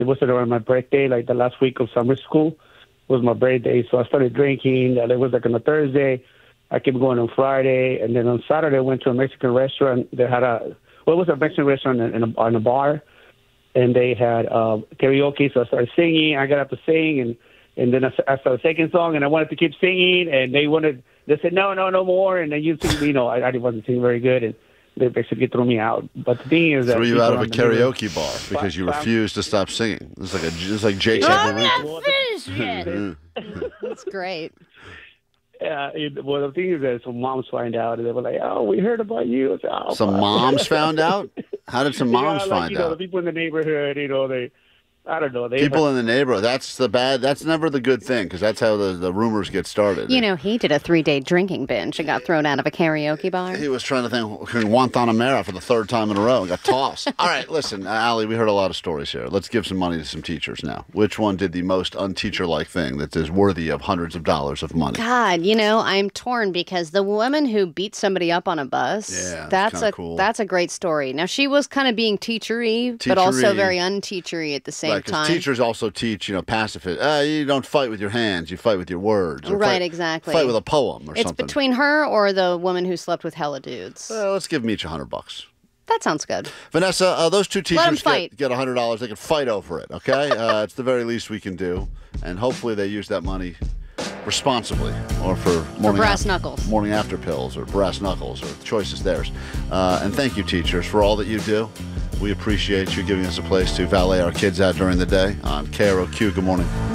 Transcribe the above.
It was around my birthday, like the last week of summer school was my birthday. So I started drinking. It was like on a Thursday. I kept going on Friday. And then on Saturday, I went to a Mexican restaurant. They had it was a Mexican restaurant in a bar. And they had karaoke. So I started singing. I got up to sing. And then I started the second song, and I wanted to keep singing. And they said, no more. And then I wasn't singing very good. And they basically threw me out. But the thing is that threw you out of a karaoke bar because you refused to stop singing. It's like Jake's every week. That's great. Yeah, well, the thing is that some moms find out, and they were like, "Oh, we heard about you." I said, oh, some moms found out? How did some moms find out? The people in the neighborhood, I don't know. People in the neighborhood. That's never the good thing, because that's how the rumors get started. He did a 3-day drinking binge and got thrown out of a karaoke bar. He was trying to think Guantanamera for the third time in a row and got tossed. All right, listen, Allie, we heard a lot of stories here. Let's give some money to some teachers now. Which one did the most unteacher-like thing that is worthy of hundreds of dollars of money? God, I'm torn because the woman who beat somebody up on a bus, that's cool. That's a great story. Now, she was kind of being teachery, but also very unteachery at the same time. Because teachers also teach, pacifist. You don't fight with your hands, you fight with your words. Right, exactly. Fight with a poem or it's something. It's between her or the woman who slept with hella dudes. Let's give them each $100. That sounds good. Vanessa, those two teachers get $100. They can fight over it, okay? It's the very least we can do. And hopefully they use that money responsibly, or for brass knuckles, morning after pills, or brass knuckles, or choice is theirs. And thank you, teachers, for all that you do. We appreciate you giving us a place to valet our kids out during the day on KROQ. Good morning.